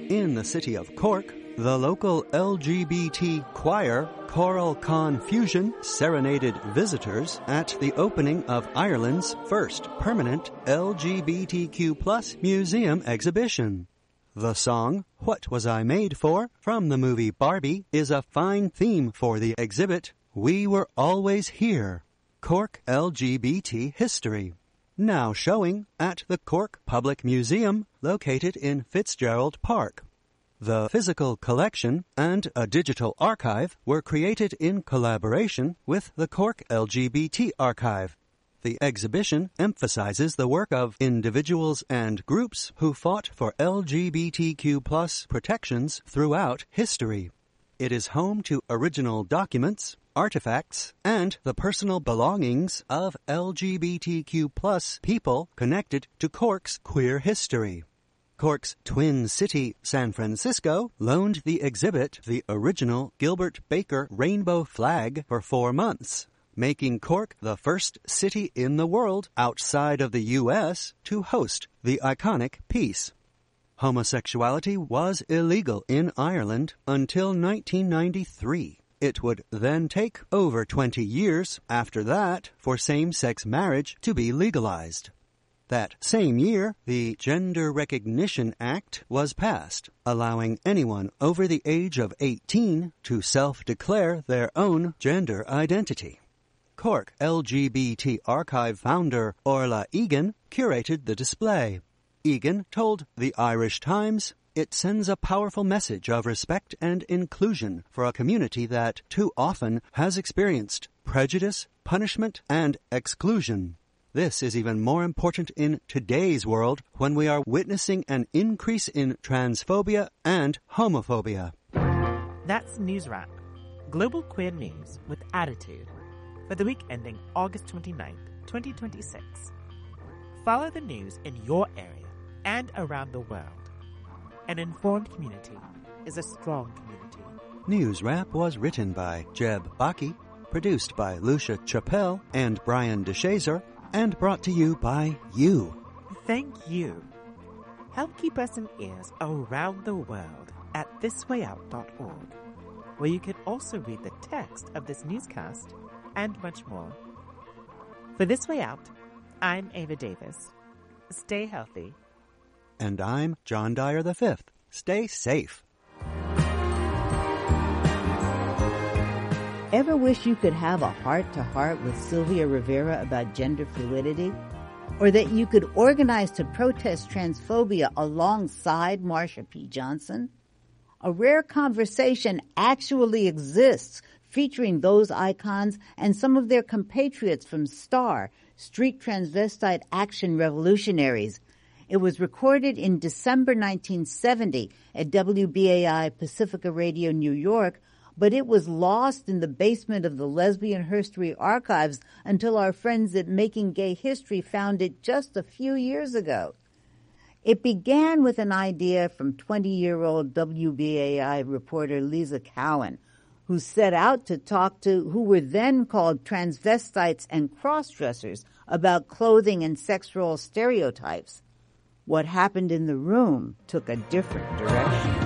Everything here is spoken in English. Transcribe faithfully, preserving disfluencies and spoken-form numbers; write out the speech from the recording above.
In the city of Cork, the local L G B T choir Choral Confusion serenaded visitors at the opening of Ireland's first permanent L G B T Q plus museum exhibition. The song, What Was I Made For, from the movie Barbie, is a fine theme for the exhibit, We Were Always Here, Cork L G B T History. Now showing at the Cork Public Museum, located in Fitzgerald Park. The physical collection and a digital archive were created in collaboration with the Cork L G B T Archive. The exhibition emphasizes the work of individuals and groups who fought for L G B T Q plus protections throughout history. It is home to original documents, artifacts, and the personal belongings of L G B T Q plus people connected to Cork's queer history. Cork's twin city, San Francisco, loaned the exhibit the original Gilbert Baker rainbow flag for four months, making Cork the first city in the world outside of the U S to host the iconic piece. Homosexuality was illegal in Ireland until nineteen ninety-three. It would then take over twenty years after that for same-sex marriage to be legalized. That same year, the Gender Recognition Act was passed, allowing anyone over the age of eighteen to self-declare their own gender identity. Cork L G B T Archive founder Orla Egan curated the display. Egan told the Irish Times, "It sends a powerful message of respect and inclusion for a community that too often has experienced prejudice, punishment, and exclusion. This is even more important in today's world when we are witnessing an increase in transphobia and homophobia." That's News Wrap, global queer news with attitude, for the week ending August twenty-ninth, twenty twenty-six. Follow the news in your area and around the world. An informed community is a strong community. News Wrap was written by Jeb Baki, produced by Lucia Chappelle and Brian DeShazer, and brought to you by you. Thank you. Help keep us in ears around the world at this way out dot org, where you can also read the text of this newscast and much more. For This Way Out, I'm Ava Davis. Stay healthy. And I'm John Dyer the Fifth. Stay safe. Ever wish you could have a heart-to-heart with Sylvia Rivera about gender fluidity? Or that you could organize to protest transphobia alongside Marsha P. Johnson? A rare conversation actually exists featuring those icons and some of their compatriots from STAR, Street Transvestite Action Revolutionaries. It was recorded in December nineteen seventy at W B A I Pacifica Radio New York, but it was lost in the basement of the Lesbian History Archives until our friends at Making Gay History found it just a few years ago. It began with an idea from twenty-year-old W B A I reporter Lisa Cowan, who set out to talk to who were then called transvestites and crossdressers about clothing and sex role stereotypes. What happened in the room took a different direction.